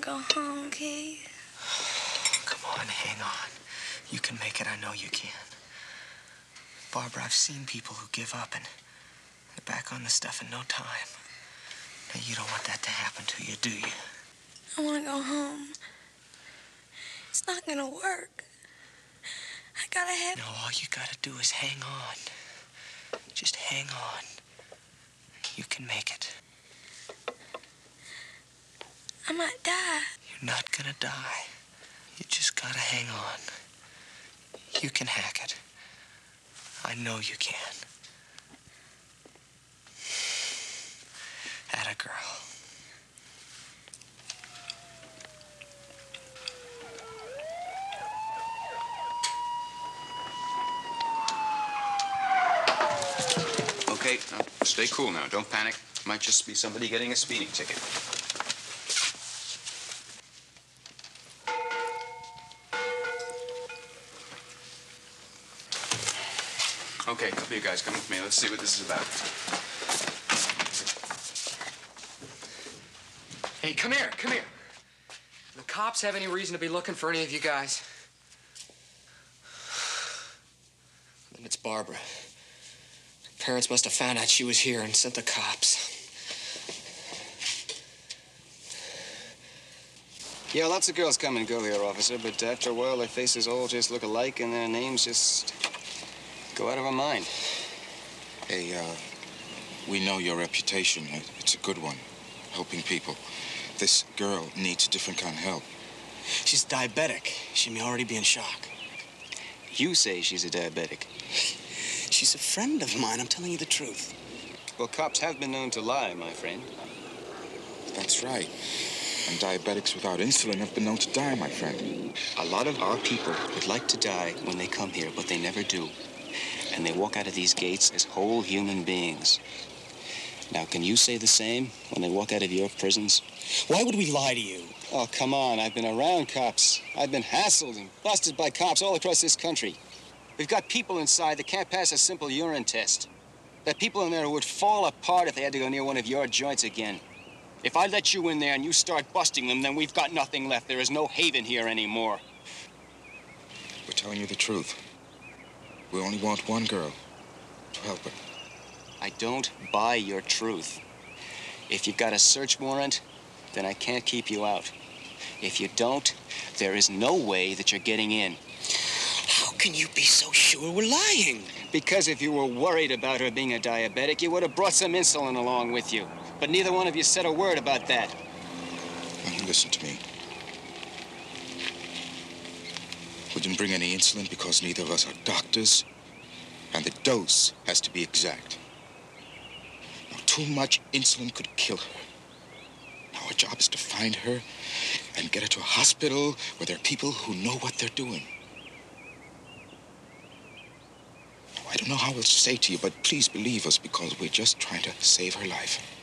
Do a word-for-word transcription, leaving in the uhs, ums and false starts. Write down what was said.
go home, Keith. Come on, hang on. You can make it. I know you can. Barbara, I've seen people who give up and they're back on the stuff in no time. Now, you don't want that to happen to you, do you? I want to go home. It's not going to work. I gotta have... No, all you gotta do is hang on. Just hang on. You can make it. I might die. You're not gonna die. You just gotta hang on. You can hack it. I know you can. Atta girl. Okay, now stay cool now. Don't panic. Might just be somebody getting a speeding ticket. Okay, couple of you guys come with me. Let's see what this is about. Hey, come here, come here. Do the cops have any reason to be looking for any of you guys? Then it's Barbara. Her parents must have found out she was here and sent the cops. Yeah, lots of girls come and go here, officer, but after a while their faces all just look alike and their names just go out of our mind. Hey, uh, we know your reputation. It's a good one, helping people. This girl needs a different kind of help. She's diabetic. She may already be in shock. You say she's a diabetic. She's a friend of mine. I'm telling you the truth. Well, cops have been known to lie, my friend. That's right. And diabetics without insulin have been known to die, my friend. A lot of our people would like to die when they come here, but they never do. And they walk out of these gates as whole human beings. Now, can you say the same when they walk out of your prisons? Why would we lie to you? Oh, come on. I've been around cops. I've been hassled and busted by cops all across this country. We've got people inside that can't pass a simple urine test. There are people in there who would fall apart if they had to go near one of your joints again. If I let you in there and you start busting them, then we've got nothing left. There is no haven here anymore. We're telling you the truth. We only want one girl to help her. I don't buy your truth. If you've got a search warrant, then I can't keep you out. If you don't, there is no way that you're getting in. How can you be so sure we're lying? Because if you were worried about her being a diabetic, you would have brought some insulin along with you. But neither one of you said a word about that. Now, you listen to me. We didn't bring any insulin because neither of us are doctors, and the dose has to be exact. Now, too much insulin could kill her. Now, our job is to find her and get her to a hospital where there are people who know what they're doing. Now, I don't know how else to say to you, but please believe us because we're just trying to save her life.